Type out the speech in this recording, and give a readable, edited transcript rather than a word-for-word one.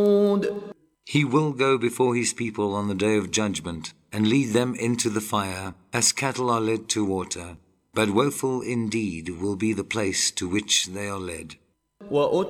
He will go before his people on the day of judgment and lead them into the fire as cattle are led to water. But woeful indeed will be the place to which they are led.